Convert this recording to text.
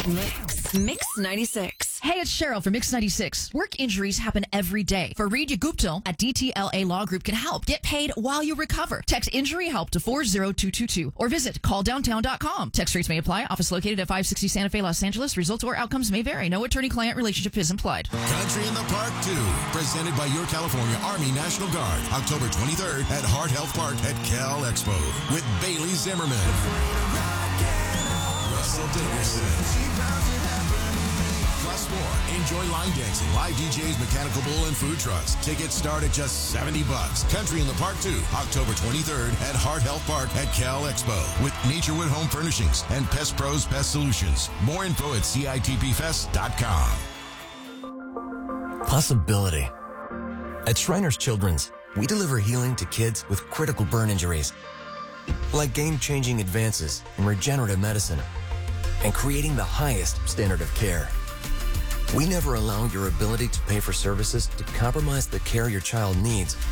Mix 96. Hey, it's Cheryl from Mix 96. Work injuries happen every day. Fareed Gupta at DTLA Law Group can help. Get paid while you recover. Text injury help to 40222 or visit calldowntown.com. Text rates may apply. Office located at 560 Santa Fe, Los Angeles. Results or outcomes may vary. No attorney-client relationship is implied. Country in the Park 2, presented by your California Army National Guard, October 23rd at Hart Health Park at Cal Expo with Bailey Zimmerman, Russell Dickerson. Plus more. Enjoy line dancing, live DJs, mechanical bull, and food trucks. Tickets start at just $70. Country in the Park 2, October 23rd at Hart Health Park at Cal Expo with Naturewood Home Furnishings and Pest Pros Pest Solutions. More info at CITPFest.com. Possibility. At Shriners Children's, we deliver healing to kids with critical burn injuries, like game-changing advances in regenerative medicine and creating the highest standard of care. We never allow your ability to pay for services to compromise the care your child needs